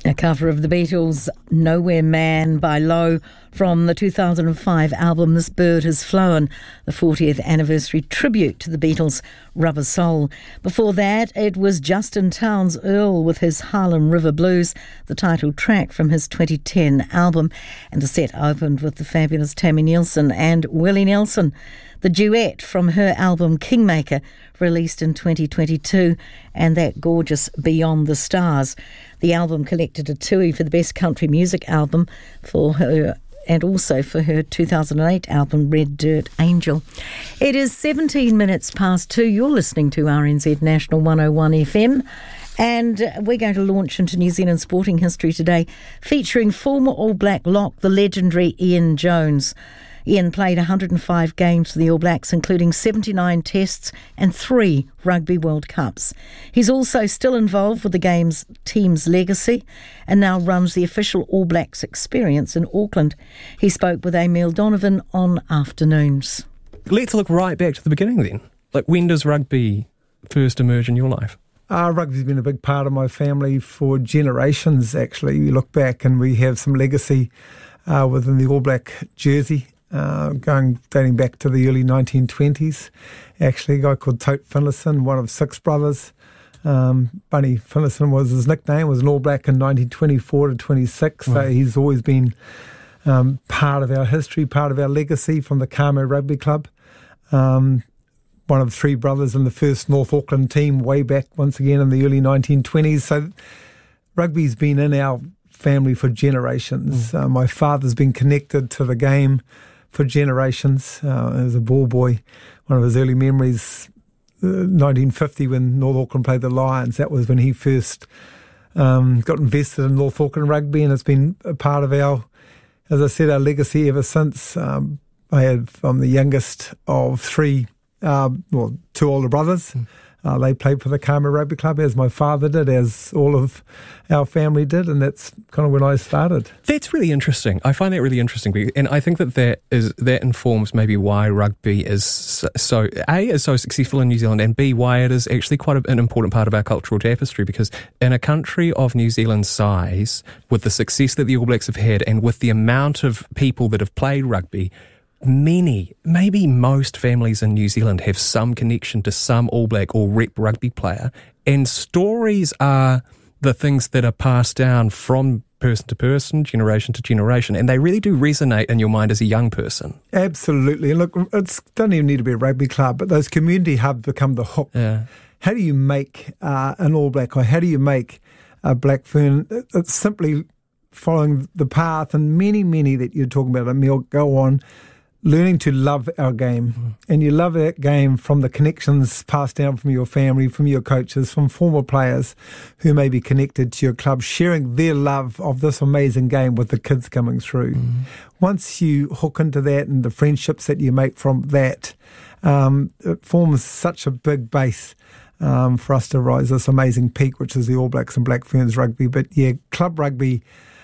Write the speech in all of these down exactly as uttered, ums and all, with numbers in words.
A cover of the Beatles' Nowhere Man by Low from the two thousand five album This Bird Has Flown, the fortieth anniversary tribute to the Beatles' Rubber Soul. Before that, it was Justin Townes Earle with his Harlem River Blues, the title track from his twenty ten album. And the set opened with the fabulous Tammy Nielsen and Willie Nelson, the duet from her album Kingmaker, released in twenty twenty-two, and that gorgeous Beyond the Stars. The album collected a Tui for the Best Country Music Album for her, and also for her two thousand eight album Red Dirt Angel. It is seventeen minutes past two. You're listening to R N Z National one oh one F M. And we're going to launch into New Zealand sporting history today, featuring former All Black lock, the legendary Ian Jones. Ian played one hundred five games for the All Blacks, including seventy-nine tests and three Rugby World Cups. He's also still involved with the game's team's legacy and now runs the official All Blacks experience in Auckland. He spoke with Emil Donovan on Afternoons. Let's look right back to the beginning then. Like, when does rugby first emerge in your life? Uh, rugby's been a big part of my family for generations, actually. We look back and we have some legacy uh, within the All Black jersey. Uh, going dating back to the early nineteen twenties. Actually, a guy called Tote Finlayson, one of six brothers. Um, Bunny Finlayson was his nickname, was an All Black in nineteen twenty-four to twenty-six. Mm. So he's always been um, part of our history, part of our legacy from the Kamo Rugby Club. Um, one of three brothers in the first North Auckland team way back once again in the early nineteen twenties. So rugby's been in our family for generations. Mm. Uh, my father's been connected to the game for generations. Uh, as a ball boy, one of his early memories, uh, nineteen fifty, when North Auckland played the Lions, that was when he first um, got invested in North Auckland rugby, and it's been a part of our, as I said, our legacy ever since. Um, I have, I'm the youngest of three, uh, well, two older brothers. Mm. Uh, they played for the Kamo Rugby Club, as my father did, as all of our family did, and that's kind of when I started. That's really interesting. I find that really interesting, and I think that that, is, that informs maybe why rugby is so, A, is so successful in New Zealand, and B, why it is actually quite a, an important part of our cultural tapestry, because in a country of New Zealand's size, with the success that the All Blacks have had, and with the amount of people that have played rugby, many, maybe most families in New Zealand have some connection to some All Black or rep rugby player, and stories are the things that are passed down from person to person, generation to generation, and they really do resonate in your mind as a young person. Absolutely. And look, it doesn't even need to be a rugby club, but those community hubs become the hook. Yeah. How do you make uh, an All Black, or how do you make a Black Fern? It's simply following the path, and many, many that you're talking about, Emil, go on, learning to love our game. Mm. And you love that game from the connections passed down from your family, from your coaches, from former players who may be connected to your club, sharing their love of this amazing game with the kids coming through. Mm. Once you hook into that and the friendships that you make from that, um, it forms such a big base um, for us to rise this amazing peak, which is the All Blacks and Black Ferns rugby. But yeah, club rugby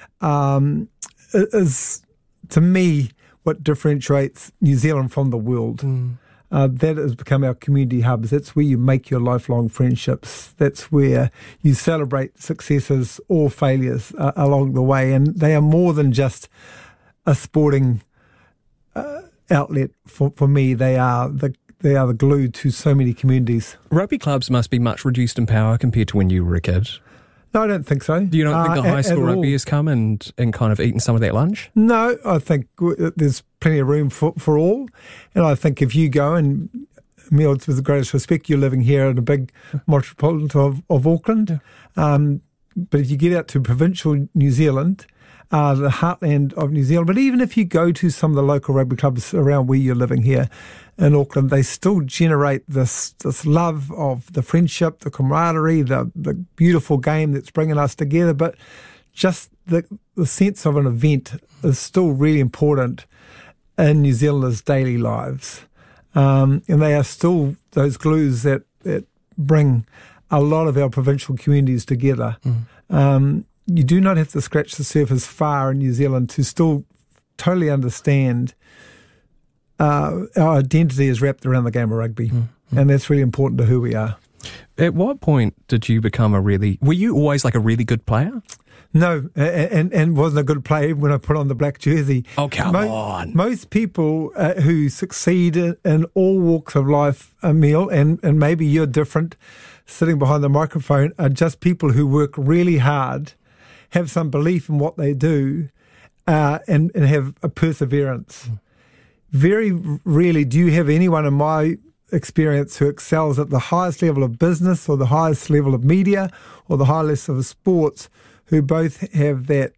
um, is, to me, what differentiates New Zealand from the world. Mm. Uh, that has become our community hubs. That's where you make your lifelong friendships. That's where you celebrate successes or failures uh, along the way. And they are more than just a sporting uh, outlet for, for me. They are the they are the glue to so many communities. Rugby clubs must be much reduced in power compared to when you were a kid. No, I don't think so. Do you not think uh, the high at, school at rugby all. has come and, and kind of eaten some of that lunch? No, I think there's plenty of room for, for all. And I think if you go, and Emil, with the greatest respect, you're living here in a big metropolitan of, of Auckland. Um, but if you get out to provincial New Zealand, uh, the heartland of New Zealand, but even if you go to some of the local rugby clubs around where you're living here in Auckland, they still generate this this love of the friendship, the camaraderie, the, the beautiful game that's bringing us together. But just the, the sense of an event is still really important in New Zealanders' daily lives. Um, and they are still those glues that, that bring a lot of our provincial communities together. Mm. Um, you do not have to scratch the surface far in New Zealand to still totally understand uh, our identity is wrapped around the game of rugby. Mm. And that's really important to who we are. At what point did you become a really... Were you always like a really good player? No, and, and wasn't a good player when I put on the black jersey. Oh, come Mo- on. Most people uh, who succeed in, in all walks of life, Emile, and, and maybe you're different, sitting behind the microphone, are just people who work really hard, have some belief in what they do, uh, and, and have a perseverance. Mm. Very rarely do you have anyone in my experience who excels at the highest level of business or the highest level of media or the highest level of sports, who both have that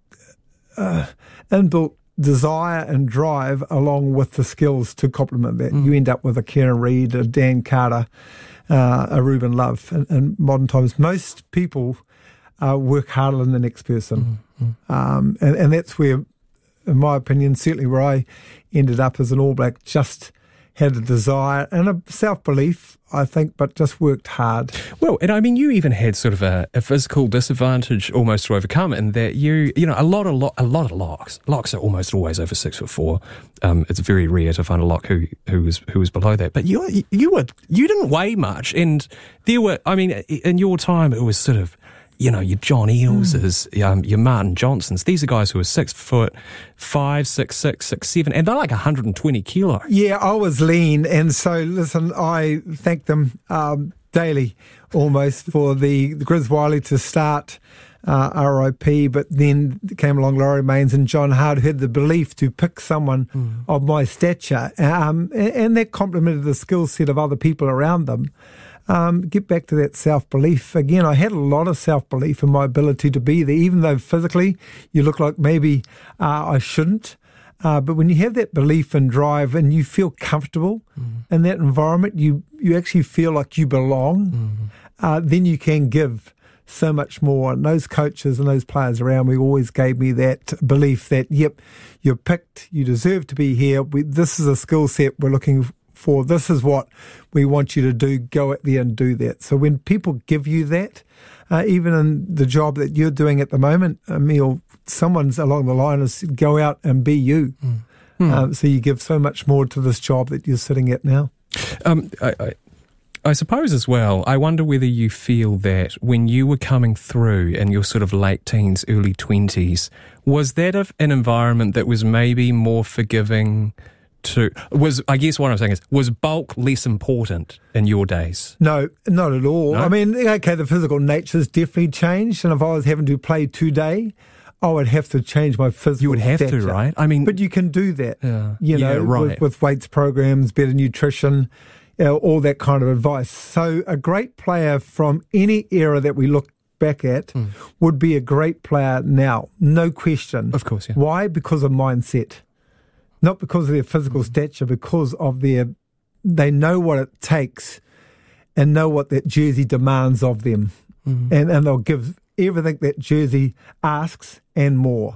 uh, inbuilt desire and drive along with the skills to complement that. Mm. You end up with a Kieran Reid, a Dan Carter, uh, a Ruben Love in, in modern times. Most people uh, work harder than the next person. Mm. Mm. Um, and, and that's where, in my opinion, certainly where I ended up as an All Black, just had a desire and a self-belief, I think, but just worked hard. Well, and I mean, you even had sort of a, a physical disadvantage almost to overcome, in that you, you know, a lot of lo- a lot of locks. Locks are almost always over six foot four. Um, it's very rare to find a lock who who was who was below that. But you you were you didn't weigh much, and there were, I mean, in your time, it was sort of, you know, your John Ealeses, mm. um, your Martin Johnsons. These are guys who are six foot five, six, six, six, seven, and they're like one hundred twenty kilo. Yeah, I was lean, and so listen, I thank them um, daily, almost, for the, the Grizz Wiley to start uh, R I P, but then came along Laurie Mains and John Hard, who had the belief to pick someone mm. of my stature, um, and, and that complemented the skill set of other people around them. Um, get back to that self-belief. Again, I had a lot of self-belief in my ability to be there, even though physically you look like maybe uh, I shouldn't. Uh, but when you have that belief and drive and you feel comfortable mm. in that environment, you, you actually feel like you belong, mm. uh, then you can give so much more. And those coaches and those players around me always gave me that belief that, yep, you're picked, you deserve to be here. We, this is a skill set we're looking for. For this is what we want you to do, go out there and do that. So when people give you that, uh, even in the job that you're doing at the moment, Emile, someone's along the line has said, go out and be you. Mm. Mm. Um, so you give so much more to this job that you're sitting at now. Um, I, I, I suppose as well, I wonder whether you feel that when you were coming through in your sort of late teens, early twenties, was that an environment that was maybe more forgiving? To, was I guess what I'm saying is, was bulk less important in your days? No, not at all. No? I mean, okay, the physical nature's definitely changed, and if I was having to play today, I would have to change my physical. You would have stature. to, right? I mean, but you can do that. Yeah, you know, yeah, right. with, with weights programs, better nutrition, you know, all that kind of advice. So, a great player from any era that we look back at mm. would be a great player now, no question. Of course, yeah. Why? Because of mindset. Not because of their physical stature, because of their, they know what it takes and know what that jersey demands of them. Mm-hmm. And, and they'll give everything that jersey asks and more.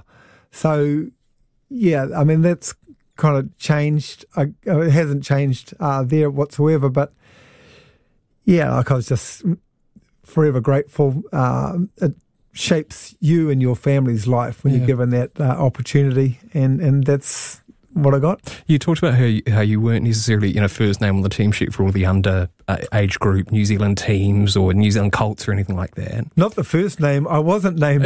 So, yeah, I mean, that's kind of changed. I, it hasn't changed uh, there whatsoever. But, yeah, like I was just forever grateful. Uh, it shapes you and your family's life when yeah. you're given that uh, opportunity. And, and that's what I got. You talked about how you, how you weren't necessarily, you know, first name on the team sheet for all the under uh, age group New Zealand teams or New Zealand Colts or anything like that. Not the first name. I wasn't named.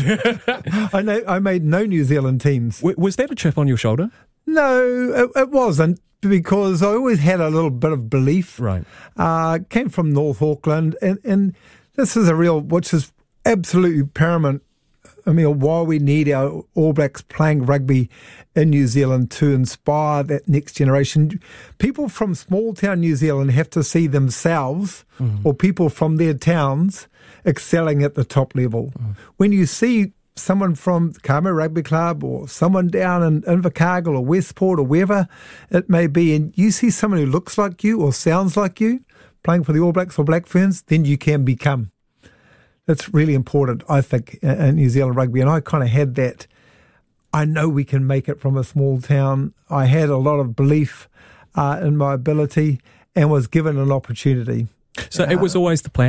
I know, I made no New Zealand teams. W- was that a chip on your shoulder? No, it, it wasn't, because I always had a little bit of belief. Right. Uh, came from North Auckland, and, and this is a real, which is absolutely paramount, I mean, why we need our All Blacks playing rugby in New Zealand to inspire that next generation. People from small town New Zealand have to see themselves mm. or people from their towns excelling at the top level. Mm. When you see someone from Kama Rugby Club or someone down in Invercargill or Westport or wherever it may be, and you see someone who looks like you or sounds like you playing for the All Blacks or Black Ferns, then you can become. That's really important, I think, in New Zealand rugby. And I kind of had that. I know we can make it from a small town. I had a lot of belief uh, in my ability and was given an opportunity. So uh, it was always the plan?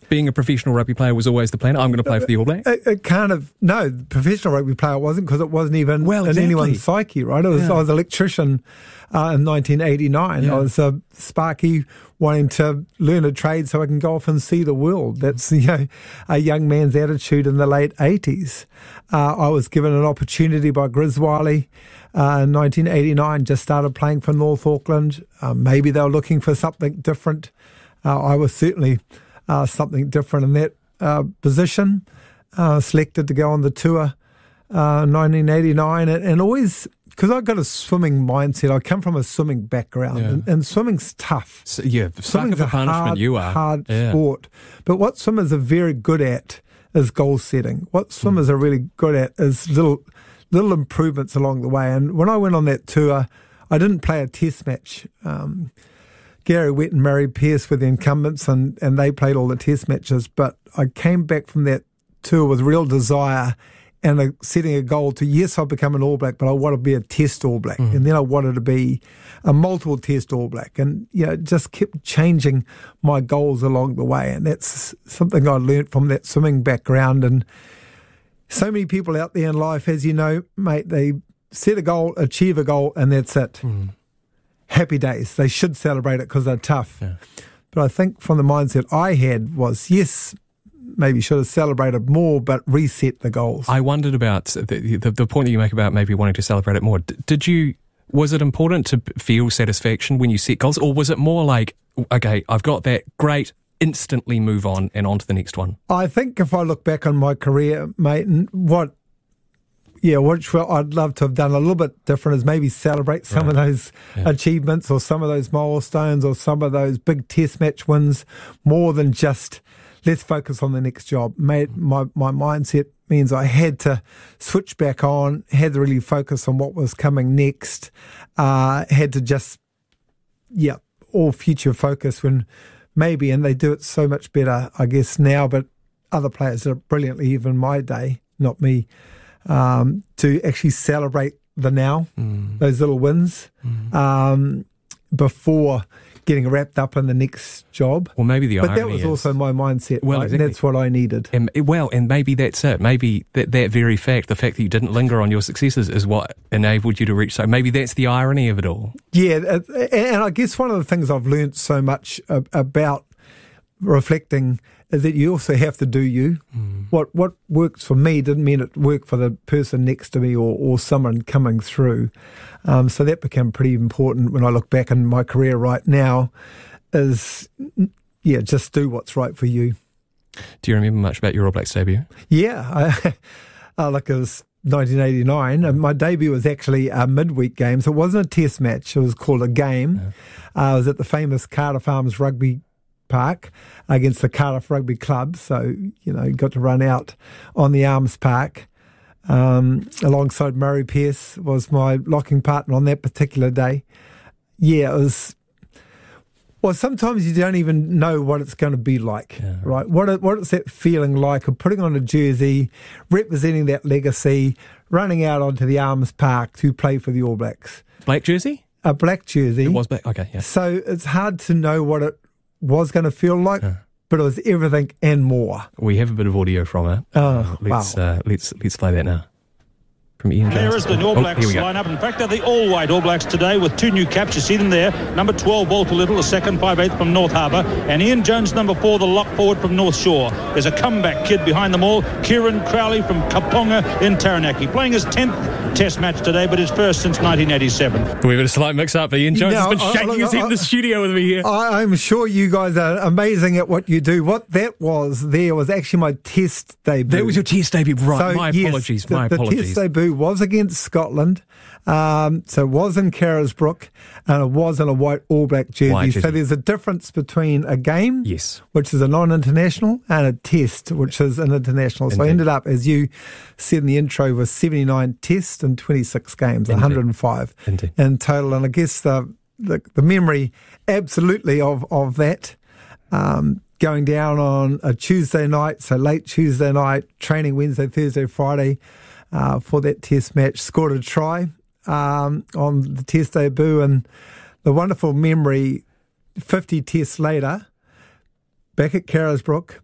being a professional rugby player was always the plan. I'm going to play for the All Blacks. It, it kind of no, professional rugby player wasn't because it wasn't even well, in exactly. anyone's psyche, right? It was Yeah. I was an electrician uh, in nineteen eighty-nine. Yeah. I was a sparky wanting to learn a trade so I can go off and see the world. That's you know a young man's attitude in the late eighties. Uh, I was given an opportunity by Griswiley uh, in nineteen eighty-nine. Just started playing for North Auckland. Uh, maybe they were looking for something different. Uh, I was certainly uh, something different in that uh, position. Uh, selected to go on the tour uh, in nineteen eighty-nine, and, and always because I've got a swimming mindset. I come from a swimming background, Yeah. and, and swimming's tough. So, yeah, sucker Swimming's for a punishment. hard, You are hard yeah. sport. But what swimmers are very good at is goal setting. What swimmers mm. are really good at is little little improvements along the way. And when I went on that tour, I didn't play a test match. Um, Gary Wett and Murray Pearce were the incumbents, and, and they played all the test matches. But I came back from that tour with real desire and a, setting a goal to, yes, I'll become an All Black, but I want to be a test All Black. Mm. And then I wanted to be a multiple test All Black. And, you know, just kept changing my goals along the way. And that's something I learnt from that swimming background. And so many people out there in life, as you know, mate, they set a goal, achieve a goal, and that's it. Mm. Happy days. They should celebrate it because they're tough. Yeah. But I think from the mindset I had was, yes, maybe should have celebrated more, but reset the goals. I wondered about the, the, the point that you make about maybe wanting to celebrate it more. D- did you, was it important to feel satisfaction when you set goals, or was it more like, okay, I've got that, great, instantly move on and on to the next one? I think if I look back on my career, mate, and what, yeah, which I'd love to have done a little bit different is maybe celebrate some right. of those yeah. achievements or some of those milestones or some of those big test match wins more than just let's focus on the next job. Mate, my, my mindset means I had to switch back on, had to really focus on what was coming next, uh, had to just, yeah, all future focus when maybe, and they do it so much better, I guess, now, but other players did it brilliantly, even my day, not me, um, to actually celebrate the now, mm. those little wins, mm. um, before getting wrapped up in the next job. Well, maybe the but irony that was is, also my mindset. Well, right? exactly. And that's what I needed. And, well, and maybe that's it. Maybe that, that very fact, the fact that you didn't linger on your successes, is what enabled you to reach. So maybe that's the irony of it all. Yeah, and I guess one of the things I've learned so much about reflecting is that you also have to do you. Mm. What what works for me didn't mean it worked for the person next to me or, or someone coming through. Um, so that became pretty important when I look back in my career right now is, yeah, just do what's right for you. Do you remember much about your All Blacks debut? Yeah, I, uh, like it was nineteen eighty-nine. And my debut was actually a midweek game, so it wasn't a test match. It was called a game. Yeah. Uh, I was at the famous Cardiff Arms Rugby Park against the Cardiff Rugby Club. So, you know, got to run out on the Arms Park. Um, alongside Murray Pearce was my locking partner on that particular day. Yeah, it was... Well, sometimes you don't even know what it's going to be like, yeah. right? What what is that feeling like of putting on a jersey, representing that legacy, running out onto the Arms Park to play for the All Blacks? Black jersey? A black jersey. It was black, okay, yeah. So it's hard to know what it was going to feel like, yeah. but it was everything and more. We have a bit of audio from it. Oh, let's, wow. Uh, let's, let's play that now. From Ian There is the All Blacks oh, lineup. In fact, they're the all-white All Blacks today with two new caps. You see them there. Number twelve, Walter Little, the second, five eighth from North Harbour. And Ian Jones, number four, the lock forward from North Shore. There's a comeback kid behind them all. Kieran Crowley from Kaponga in Taranaki. Playing his tenth test match today, but his first since nineteen eighty-seven. We have a slight mix-up. Ian Jones no, has been I, shaking I, his head I, in the studio with me here. I, I'm sure you guys are amazing at what you do. What that was there was actually my test debut. That was your test debut, right. So, my yes, apologies, the, my the apologies. The test debut was against Scotland. Um, so it was in Carisbrook, and it was in a white All Black jersey. White jersey. So there's a difference between a game, yes, which is a non-international, and a test, which is an international. Indeed. So I ended up, as you said in the intro, with seventy-nine tests and twenty-six games, Indeed. one hundred five Indeed. in total. And I guess the the, the memory absolutely of, of that, um, going down on a Tuesday night, so late Tuesday night, training Wednesday, Thursday, Friday uh, for that test match, scored a try um, on the test debut, and the wonderful memory, fifty tests later, back at Carisbrook,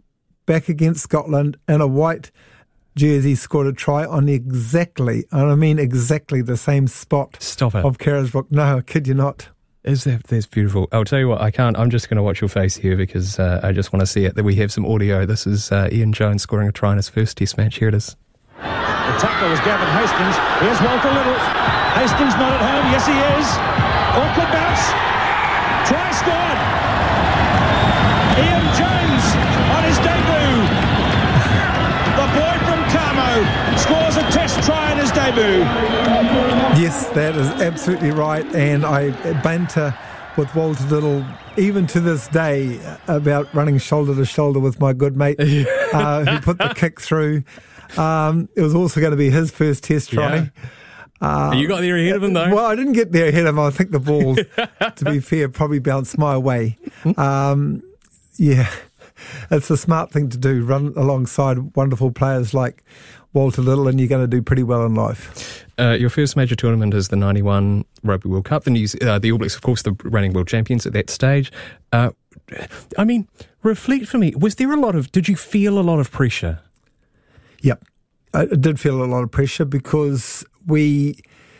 back against Scotland in a white jersey, scored a try on exactly, and I mean exactly the same spot Stop it. of Carisbrook. No, I kid you not. Is that, that's beautiful. I'll tell you what, I can't, I'm just going to watch your face here because uh, I just want to see it. That we have some audio. This is uh, Ian Jones scoring a try in his first Test match. Here it is. The tackler was Gavin Hastings. Here's Walter Little. Hastings not at home. Yes, he is. Awkward bounce. Try scored. Ian Jones on his debut. The boy from Carmo scores a Test try in his debut. Yes, that is absolutely right. And I banter with Walter Little even to this day about running shoulder to shoulder with my good mate uh, who put the kick through. Um, it was also going to be his first Test try. Yeah. Uh, you got there ahead of him, though? Well, I didn't get there ahead of him. I think the ball, to be fair, probably bounced my way. Um, yeah, it's a smart thing to do, run alongside wonderful players like Walter Little, and you're going to do pretty well in life. Uh, your first major tournament is the ninety-one Rugby World Cup. The, New, uh, the All Blacks, of course, the reigning world champions at that stage. Uh, I mean, reflect for me, was there a lot of, did you feel a lot of pressure? Yep. I did feel a lot of pressure because we,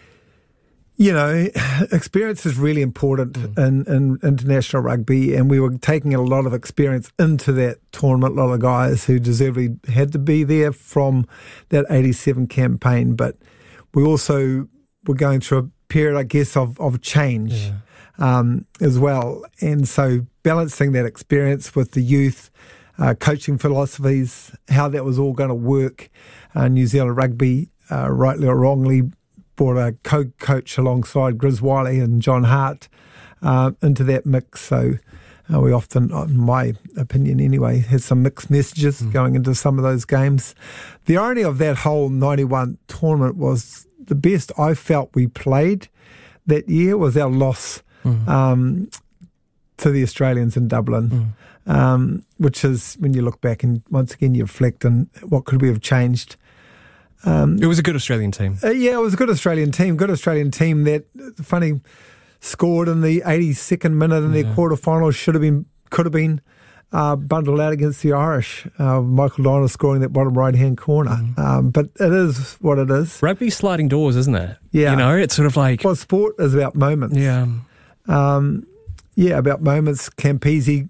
you know, experience is really important mm. in, in international rugby, and we were taking a lot of experience into that tournament, a lot of guys who deservedly had to be there from that eighty-seven campaign. But we also were going through a period, I guess, of, of change yeah. um, as well. And so balancing that experience with the youth, Uh, coaching philosophies, how that was all going to work. Uh, New Zealand Rugby, uh, rightly or wrongly, brought a co-coach alongside Grizz Wiley and John Hart uh, into that mix. So uh, we often, in my opinion anyway, had some mixed messages mm. going into some of those games. The irony of that whole ninety-one tournament was the best I felt we played that year was our loss mm. um, to the Australians in Dublin. Mm. Um, which is, when you look back and once again you reflect on what could we have changed. Um, it was a good Australian team. Uh, yeah, it was a good Australian team. Good Australian team that, funny, scored in the eighty-second minute in yeah. their quarterfinals. Should have been, could have been uh, bundled out against the Irish. Uh, Michael Donner scoring that bottom right-hand corner. Mm. Um, but it is what it is. Rugby's sliding doors, isn't it? Yeah. You know, it's sort of like... Well, sport is about moments. Yeah. Um, yeah, about moments. Campese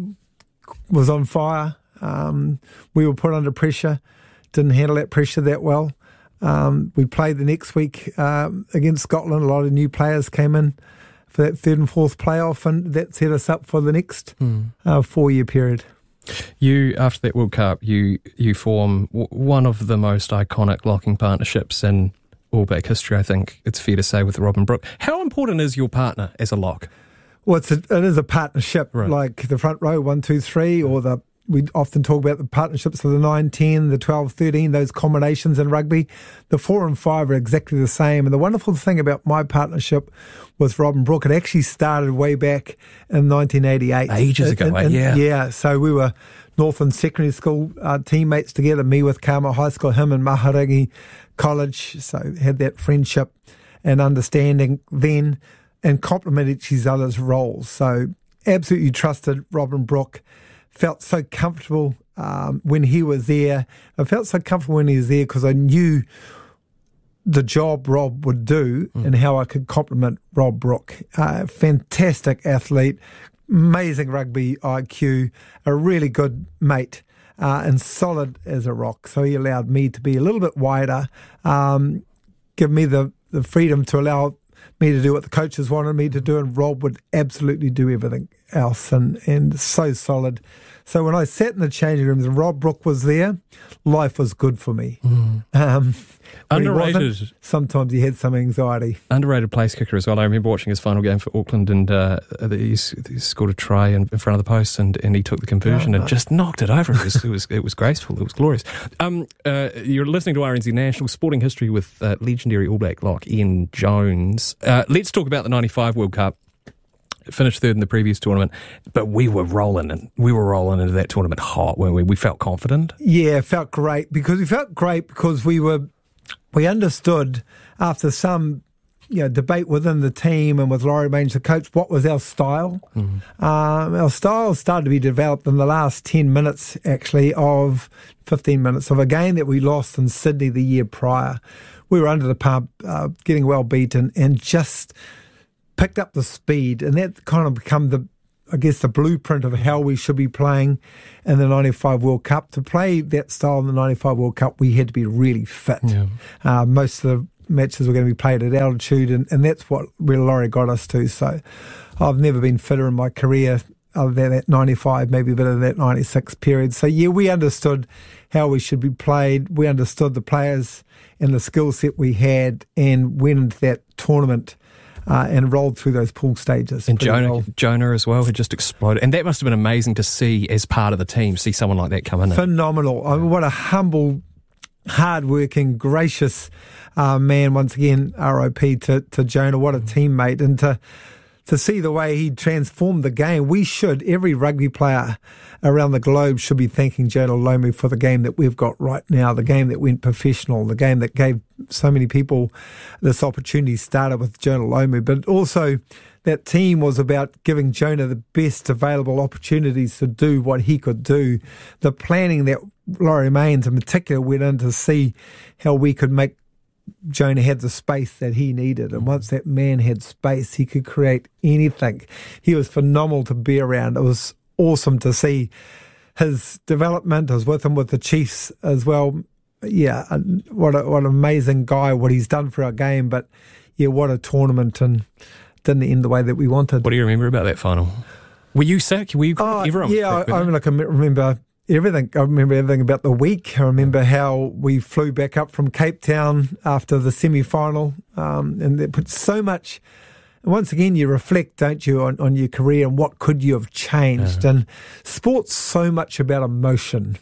was on fire. Um, we were put under pressure, didn't handle that pressure that well. Um, we played the next week um, against Scotland. A lot of new players came in for that third and fourth playoff, and that set us up for the next mm. uh, four-year period. You, after that World Cup, you you form w- one of the most iconic locking partnerships in All Black history, I think it's fair to say, with Robin Brooke. How important is your partner as a lock? Well, it's a, it is a partnership, right. like the front row, one, two, three, or the we often talk about the partnerships of the nine, ten, the twelve, thirteen, those combinations in rugby. The four and five are exactly the same. And the wonderful thing about my partnership with Robin Brooke, it actually started way back in nineteen eighty-eight. Ages ago, in, in, in, yeah. Yeah, so we were Northland Secondary School uh, teammates together, me with Karma High School, him and Maharagi College. So had that friendship and understanding then, and complemented each other's roles. So absolutely trusted Robin Brooke, felt so comfortable um, when he was there. I felt so comfortable when he was there because I knew the job Rob would do mm. and how I could complement Rob Brooke. Uh, fantastic athlete, amazing rugby I Q, a really good mate, uh, and solid as a rock. So he allowed me to be a little bit wider, um, give me the, the freedom to allow me to do what the coaches wanted me to do, and Rob would absolutely do everything else, and, and so solid. So when I sat in the changing rooms and Rob Brooke was there, life was good for me. Mm. Um, Underrated. Sometimes he had some anxiety. Underrated place kicker as well. I remember watching his final game for Auckland, and uh, he, he scored a try in, in front of the post, and, and he took the conversion oh, no. and just knocked it over. It was, it was it was graceful. It was glorious. Um, uh, you're listening to R N Z National Sporting History with uh, legendary All Black lock Ian Jones. Uh, let's talk about the ninety-five World Cup. Finished third in the previous tournament, but we were rolling and we were rolling into that tournament hot, weren't we? We felt confident. Yeah, felt great because we felt great because we were we understood after some you know, debate within the team and with Laurie Mange, the coach, what was our style. Mm-hmm. Um, our style started to be developed in the last ten minutes, actually, of fifteen minutes of a game that we lost in Sydney the year prior. We were under the pump, uh, getting well beaten, and just picked up the speed, and that kind of become the, I guess, the blueprint of how we should be playing in the ninety-five World Cup. To play that style in the ninety-five World Cup, we had to be really fit. Yeah. Uh, most of the matches were going to be played at altitude, and, and that's what where Laurie got us to. So I've never been fitter in my career other than that ninety-five, maybe a bit of that ninety-six period. So yeah, we understood how we should be played. We understood the players and the skill set we had, and went into that tournament Uh, and rolled through those pool stages. And Jonah, well. Jonah as well had just exploded. And that must have been amazing to see as part of the team, see someone like that come in. Phenomenal. I mean, what a humble, hard-working, gracious uh, man, once again, R I P to, to Jonah. What a teammate. And to to see the way he transformed the game. We should, every rugby player around the globe should be thanking Jonah Lomu for the game that we've got right now, the game that went professional, the game that gave so many people this opportunity. Started with Jonah Lomu, but also that team was about giving Jonah the best available opportunities to do what he could do. The planning that Laurie Mains in particular went in to see how we could make Jonah had the space that he needed, and once that man had space, he could create anything. He was phenomenal to be around. It was awesome to see his development. I was with him with the Chiefs as well. Yeah, what a, what an amazing guy, what he's done for our game. But yeah, what a tournament, and didn't end the way that we wanted. What do you remember about that final? Were you sick? Were you? Oh, everyone yeah, was sick, I, I mean, like, I remember everything. I remember everything about the week. I remember how we flew back up from Cape Town after the semi-final, um, and it put so much. Once again, you reflect, don't you, on, on your career and what could you have changed. Yeah. And sport's so much about emotion.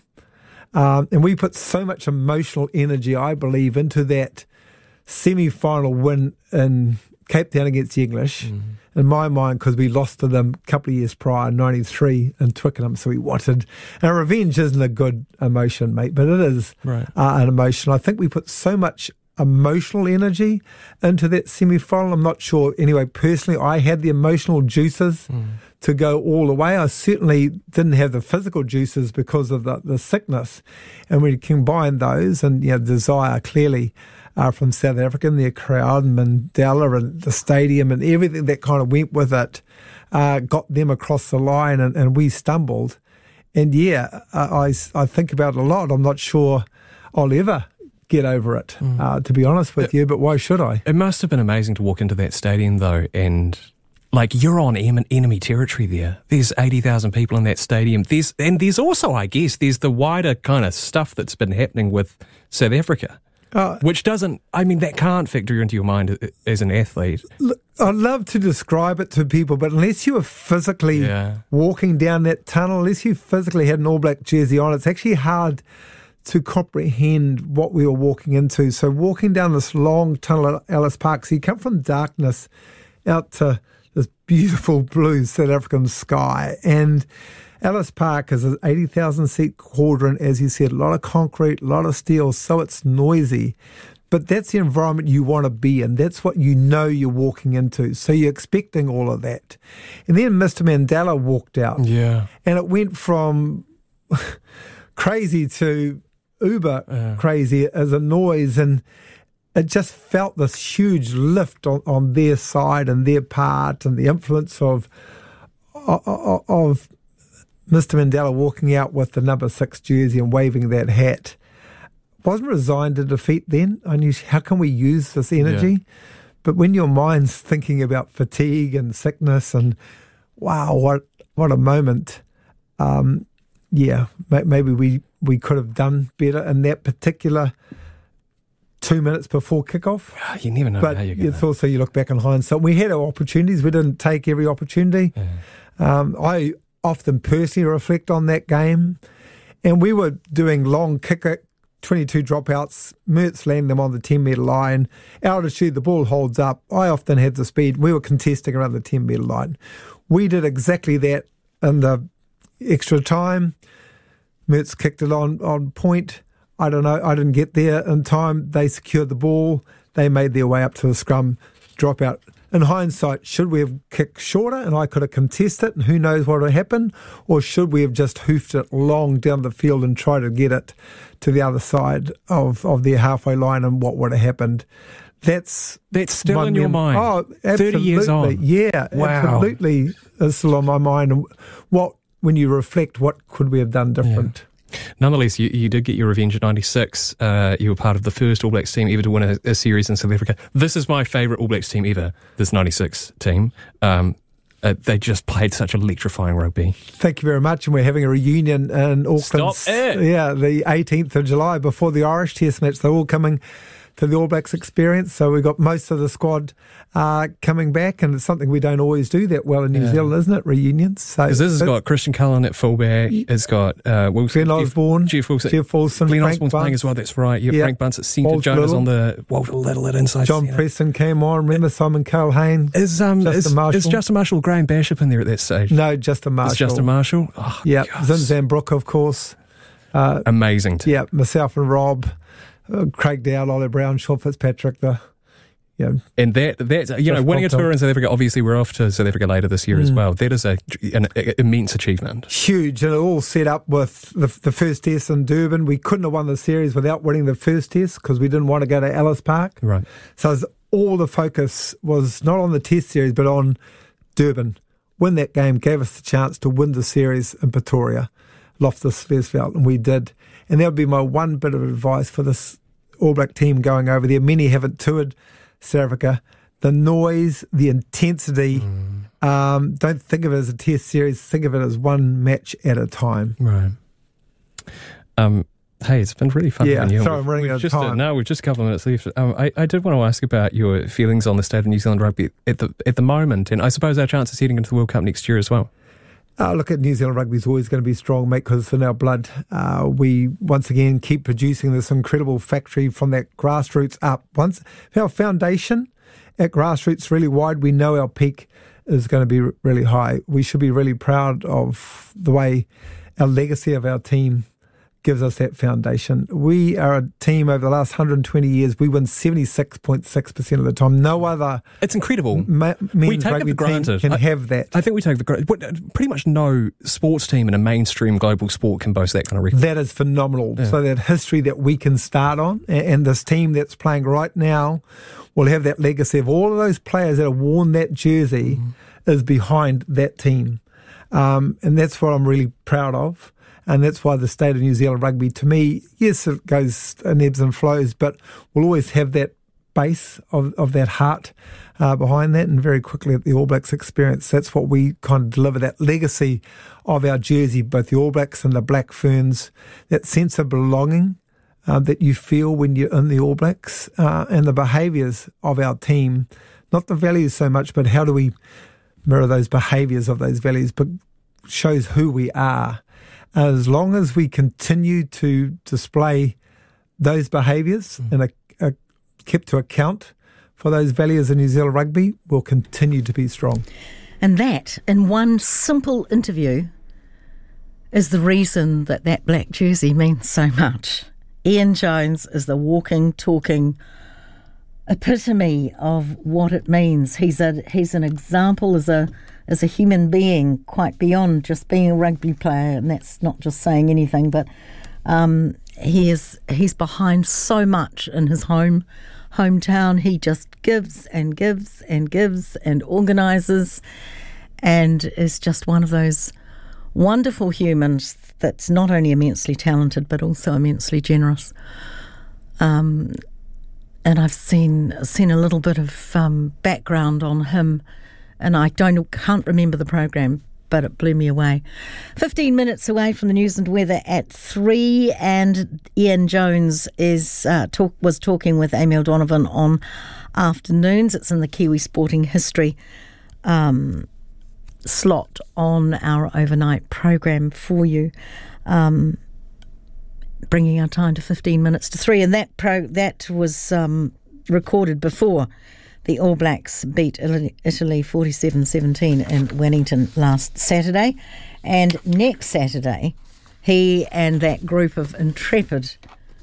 Um, and we put so much emotional energy, I believe, into that semi-final win in Cape Town against the English, mm-hmm. in my mind, because we lost to them a couple of years prior, ninety-three, in Twickenham, so we wanted. And revenge isn't a good emotion, mate, but it is right. uh, an emotion. I think we put so much emotional energy into that semi-final. I'm not sure. Anyway, personally, I had the emotional juices mm. to go all the way. I certainly didn't have the physical juices because of the, the sickness. And we combined those, and you know, desire clearly uh, from South Africa, and their crowd, and Mandela, and the stadium, and everything that kind of went with it, uh, got them across the line, and, and we stumbled. And yeah, I, I think about it a lot. I'm not sure I'll ever get over it, mm. uh, to be honest with it, you, but why should I? It must have been amazing to walk into that stadium, though, and like you're on enemy territory there. There's eighty thousand people in that stadium. There's and there's also, I guess, there's the wider kind of stuff that's been happening with South Africa, uh, which doesn't, I mean, that can't factor into your mind as an athlete. Look, I'd love to describe it to people, but unless you were physically yeah. walking down that tunnel, unless you physically had an All Black jersey on, it's actually hard to comprehend what we were walking into. So walking down this long tunnel at Ellis Park, so you come from darkness out to this beautiful blue South African sky. And Ellis Park is an eighty thousand seat quadrant, as you said, a lot of concrete, a lot of steel, so it's noisy. But that's the environment you want to be in. That's what you know you're walking into. So you're expecting all of that. And then Mister Mandela walked out. Yeah. And it went from crazy to uber yeah. crazy as a noise, and it just felt this huge lift on, on their side and their part, and the influence of, of of Mister Mandela walking out with the number six jersey and waving that hat. Wasn't resigned to defeat then. I knew, how can we use this energy? Yeah. But when your mind's thinking about fatigue and sickness and wow, what what a moment. Um, yeah, maybe we we could have done better in that particular two minutes before kickoff. You never know but how you're going to. But also you look back on hindsight. We had our opportunities. We didn't take every opportunity. Yeah. Um, I often personally reflect on that game. And we were doing long kick, twenty-two dropouts, Mertz landing them on the ten-metre line. Altitude, the ball holds up. I often had the speed. We were contesting around the ten-metre line. We did exactly that in the extra time. Mertz kicked it on, on point. I don't know. I didn't get there in time. They secured the ball. They made their way up to the scrum. drop out. In hindsight, should we have kicked shorter and I could have contested and who knows what would have happened? Or should we have just hoofed it long down the field and tried to get it to the other side of, of their halfway line, and what would have happened? That's That's still in your mind. Oh, absolutely. thirty years on. Yeah, wow. absolutely. It's still on my mind. And what, when you reflect, what could we have done different? Yeah. Nonetheless, you, you did get your revenge in ninety-six. Uh, you were part of the first All Blacks team ever to win a, a series in South Africa. This is my favourite All Blacks team ever, this ninety-six team. Um, uh, they just played such electrifying rugby. Thank you very much. And we're having a reunion in Auckland. Stop it. Yeah, the eighteenth of July before the Irish Test match. They're all coming to the All Blacks experience. So we've got most of the squad uh, coming back, and it's something we don't always do that well in New yeah. Zealand, isn't it? Reunions. So this has got Christian Cullen at fullback. It's got uh, Wilson, Glenn Osborne, Jeff, Jeff Wilson, Jeff Wilson, Glenn Frank Osborne's Bunce. playing as well. That's right. You have yeah. Frank Bunce at centre. Walter Jonas Little. on the Walter Little at inside. John centre. Preston came on. Remember Simon Cole-Hayne? Is um Justin is, Marshall. is Justin Marshall, Graham Bishop in there at that stage? No, Justin Marshall. It's Justin Marshall. Oh, yeah, gosh. Zim Zambrook, of course. Uh, Amazing team. Yeah, myself and Rob, uh, Craig Dowd, Ollie Brown, Sean Fitzpatrick, the Yeah. And that, that you know, winning a tour in South Africa, obviously we're off to South Africa later this year mm. as well. That is a, an, an immense achievement. Huge, and it all set up with the, the first test in Durban. We couldn't have won the series without winning the first test because we didn't want to go to Ellis Park. Right. So was, all the focus was not on the test series but on Durban. Win that game gave us the chance to win the series in Pretoria, Loftus Versfeld, and we did. And that would be my one bit of advice for this All Black team going over there. Many haven't toured South Africa. The noise, the intensity, mm. um, don't think of it as a test series, think of it as one match at a time. Right. Um, hey, it's been really fun. Yeah, you. sorry, I'm running out of just, time. Uh, no, we've just a couple of minutes left. Um, I, I did want to ask about your feelings on the state of New Zealand rugby at the at the moment, and I suppose our chances heading into the World Cup next year as well. Uh, look, at New Zealand rugby is always going to be strong, mate, because it's in our blood. Uh, we, once again, keep producing this incredible factory from that grassroots up. Once our foundation at grassroots really wide, we know our peak is going to be really high. We should be really proud of the way our legacy of our team gives us that foundation. We are a team over the last one hundred twenty years, we win seventy-six point six percent of the time. No other It's incredible. Ma- we men's take rugby it for granted. team can I, have that. I think we take it for granted. Pretty much no sports team in a mainstream global sport can boast that kind of record. That is phenomenal. Yeah. So that history that we can start on, and this team that's playing right now will have that legacy of all of those players that have worn that jersey mm. is behind that team. Um, and that's what I'm really proud of. And that's why the state of New Zealand rugby, to me, yes, it goes in ebbs and flows, but we'll always have that base of, of that heart uh, behind that. And very quickly at the All Blacks experience, that's what we kind of deliver, that legacy of our jersey, both the All Blacks and the Black Ferns, that sense of belonging uh, that you feel when you're in the All Blacks, uh, and the behaviours of our team, not the values so much, but how do we mirror those behaviours of those values, but shows who we are. As long as we continue to display those behaviours mm. and are, are kept to account for those values in New Zealand rugby, we'll continue to be strong. And that, in one simple interview, is the reason that that black jersey means so much. Ian Jones is the walking, talking epitome of what it means. He's a he's an example as a as a human being, quite beyond just being a rugby player, and that's not just saying anything, but um, he is he's behind so much in his home hometown. He just gives and gives and gives and organises, and is just one of those wonderful humans that's not only immensely talented but also immensely generous. Um, and I've seen seen a little bit of um, background on him. And I don't can't remember the program, but it blew me away. Fifteen minutes away from the news and weather at three, and Ian Jones is uh, talk was talking with Amy O'Donovan on Afternoons. It's in the Kiwi Sporting History um, slot on our overnight program for you, um, bringing our time to fifteen minutes to three. And that pro that was um, recorded before the All Blacks beat Italy forty-seven seventeen in Wellington last Saturday. And next Saturday, he and that group of intrepid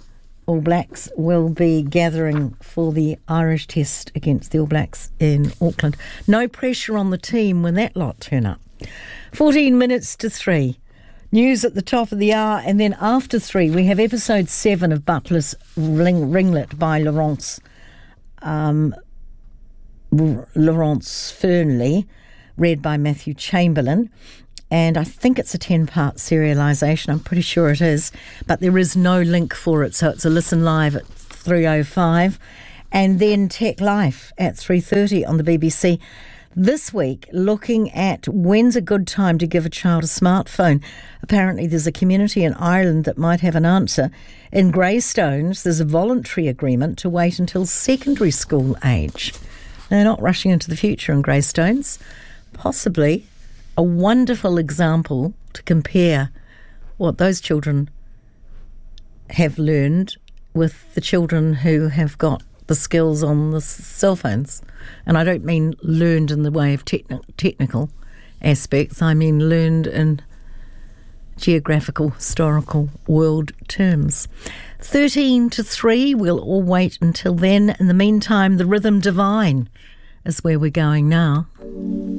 All Blacks will be gathering for the Irish Test against the All Blacks in Auckland. No pressure on the team when that lot turn up. fourteen minutes to three. News at the top of the hour, and then after three we have episode seven of Butler's Ring- Ringlet by Laurence um, R- Laurence Fernley, read by Matthew Chamberlain. And I think it's a ten-part serialisation. I'm pretty sure it is. But there is no link for it, so it's a listen live at three oh five. And then Tech Life at three thirty on the B B C. This week, looking at when's a good time to give a child a smartphone. Apparently there's a community in Ireland that might have an answer. In Greystones, there's a voluntary agreement to wait until secondary school age. They're not rushing into the future in Greystones. Possibly a wonderful example to compare what those children have learned with the children who have got the skills on the cell phones. And I don't mean learned in the way of techni- technical aspects. I mean learned in geographical, historical world terms. thirteen to three, we'll all wait until then. In the meantime, the Rhythm Divine is where we're going now.